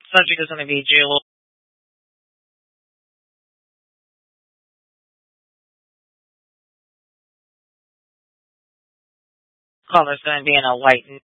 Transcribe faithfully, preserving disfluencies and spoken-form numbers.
Subject is going to be Jewel. Color is going to be in a white